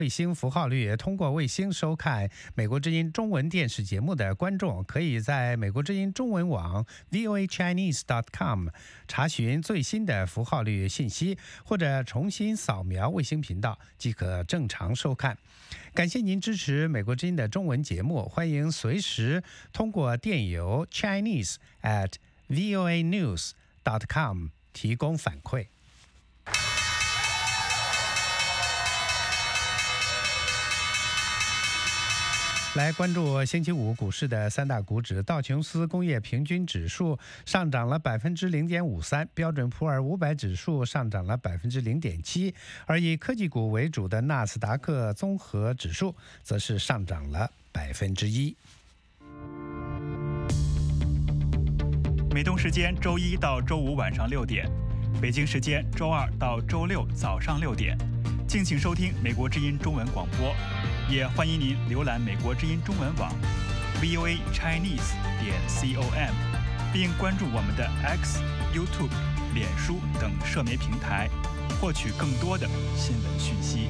卫星符号率，通过卫星收看美国之音中文电视节目的观众，可以在美国之音中文网 voachinese.com 查询最新的符号率信息，或者重新扫描卫星频道即可正常收看。感谢您支持美国之音的中文节目，欢迎随时通过电邮 chinese@voanews.com 提供反馈。来关注星期五股市的三大股指，道琼斯工业平均指数上涨了0.53%，标准普尔500指数上涨了0.7%，而以科技股为主的纳斯达克综合指数则是上涨了1%。 美东时间周一到周五晚上6点，北京时间周二到周六早上6点，敬请收听美国之音中文广播。也欢迎您浏览美国之音中文网 voachinese.com， 并关注我们的 X、YouTube、脸书等社媒平台，获取更多的新闻讯息。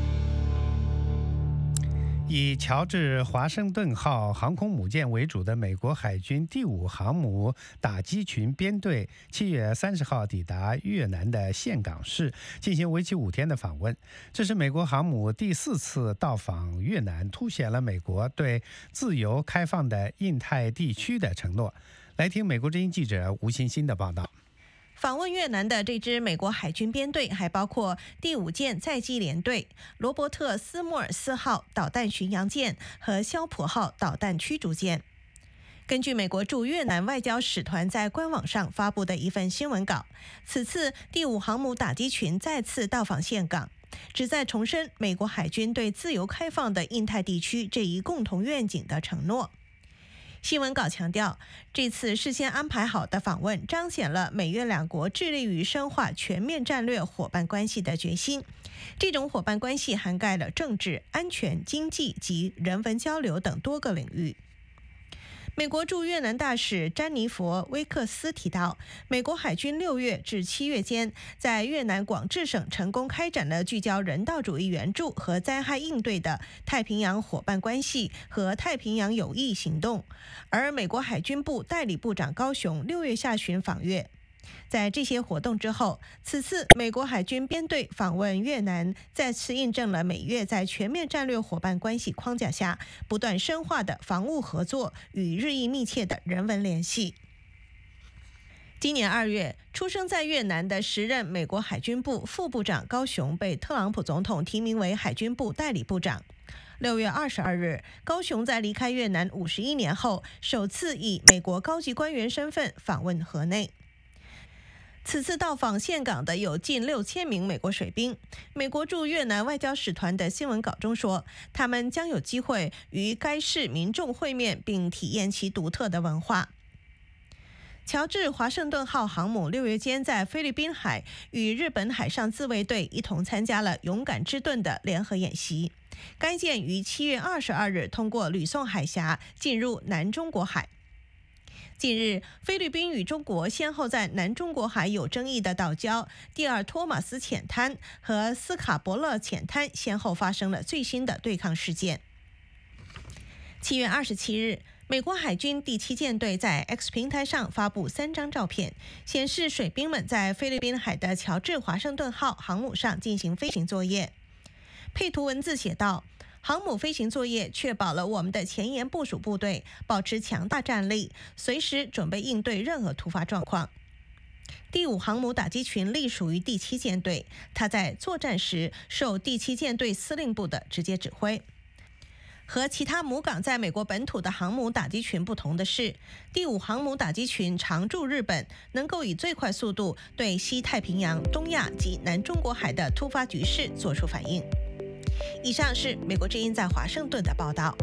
以乔治华盛顿号航空母舰为主的美国海军第5航母打击群编队7月30号抵达越南的岘港市，进行为期5天的访问。这是美国航母第4次到访越南，凸显了美国对自由开放的印太地区的承诺。来听美国之音记者吴欣欣的报道。 访问越南的这支美国海军编队还包括第5舰载机联队、罗伯特·斯莫尔斯号导弹巡洋舰和肖普号导弹驱逐舰。根据美国驻越南外交使团在官网上发布的一份新闻稿，此次第5航母打击群再次到访岘港，旨在重申美国海军对自由开放的印太地区这一共同愿景的承诺。新闻稿强调，这次事先安排好的访问彰显了美越两国致力于深化全面战略伙伴关系的决心。这种伙伴关系涵盖了政治、安全、经济及人文交流等多个领域。美国驻越南大使詹妮佛·威克斯提到，美国海军6月至7月间在越南广治省成功开展了聚焦人道主义援助和灾害应对的太平洋伙伴关系和太平洋友谊行动，而美国海军部代理部长高雄6月下旬访越。在这些活动之后，此次美国海军编队访问越南，再次印证了美越在全面战略伙伴关系框架下不断深化的防务合作与日益密切的人文联系。今年2月，出生在越南的时任美国海军部副部长高雄被特朗普总统提名为海军部代理部长。6月22日，高雄在离开越南51年后，首次以美国高级官员身份访问河内。此次到访岘港的有近6000名美国水兵。美国驻越南外交使团的新闻稿中说，他们将有机会与该市民众会面，并体验其独特的文化。乔治华盛顿号航母6月间在菲律宾海与日本海上自卫队一同参加了勇敢之盾的联合演习。该舰于7月22日通过吕宋海峡进入南中国海。近日，菲律宾与中国先后在南中国海有争议的岛礁蒂尔托马斯浅滩和斯卡伯勒浅滩先后发生了最新的对抗事件。7月27日，美国海军第7舰队在 X 平台上发布3张照片，显示水兵们在菲律宾海的乔治华盛顿号航母上进行飞行作业。配图文字写道，航母飞行作业确保了我们的前沿部署部队保持强大战力，随时准备应对任何突发状况。第5航母打击群隶属于第7舰队，它在作战时受第7舰队司令部的直接指挥。和其他母港在美国本土的航母打击群不同的是，第5航母打击群常驻日本，能够以最快速度对西太平洋、东亚及南中国海的突发局势作出反应。以上是美国之音在华盛顿的报道。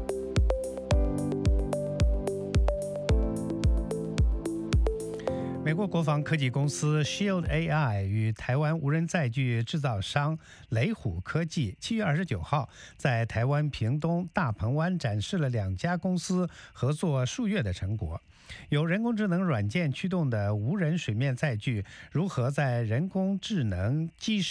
美美国国防科技公司 Shield AI 与台湾无人载具制造商雷虎科技7月29号在台湾屏东大鹏湾展示了2家公司合作数月的成果。由人工智能软件驱动的无人水面载具如何在人工智能机